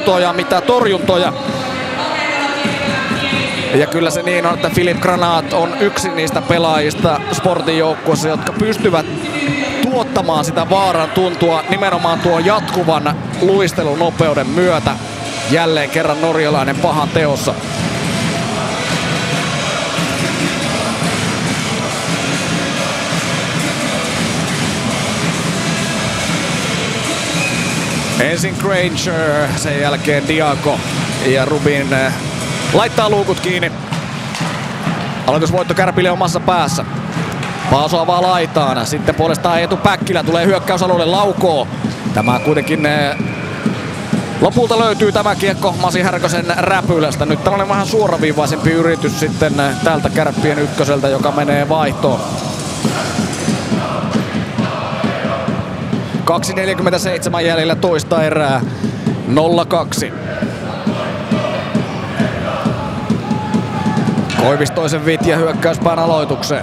torjuntoja, mitä torjuntoja. Ja kyllä se niin on, että Philippe Granat on yksi niistä pelaajista Sportin joukkueessa, jotka pystyvät tuottamaan sitä vaaran tuntua nimenomaan tuon jatkuvan luistelunopeuden myötä. Jälleen kerran norjalainen pahan teossa. Ensin Granger, sen jälkeen Diaco ja Rubin laittaa luukut kiinni. Aloitusvoitto Kärpille omassa päässä. Paaso avaa laitaan. Sitten puolestaan Eetu Päkkilä tulee hyökkäysalueelle, laukoo. Tämä kuitenkin lopulta löytyy tämä kiekko Masi Härkösen räpylästä. Nyt tällainen vähän suoraviivaisempi yritys sitten tältä Kärppien ykköseltä, joka menee vaihtoon. 2.47 jäljellä toista erää. 0-2. Koivistoisen Vitja hyökkäyspään aloitukseen.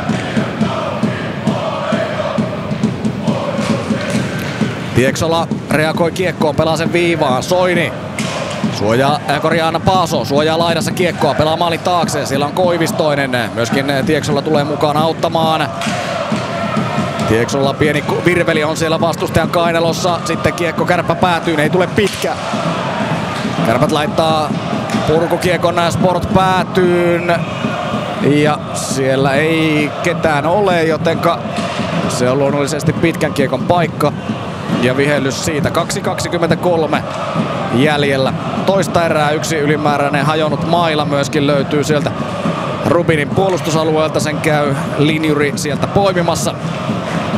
Pieksola reagoi kiekkoon, pelaa sen viivaan. Soini suojaa, Paaso suojaa laidassa kiekkoa, pelaa maalin taakse. Siellä on Koivistoinen. Myöskin Tieksola tulee mukaan auttamaan. Tieksolla pieni virveli on siellä vastustajan kainalossa. Sitten kiekko Kärppä päätyy, ei tule pitkä. Kärpät laittaa purkukiekon Sport päätyyn. Ja siellä ei ketään ole, jotenka se on luonnollisesti pitkän kiekon paikka. Ja vihellys siitä. 2.23 jäljellä. Toista erää, yksi ylimääräinen hajonnut maila myöskin löytyy sieltä Rubinin puolustusalueelta. Sen käy linjuri sieltä poimimassa.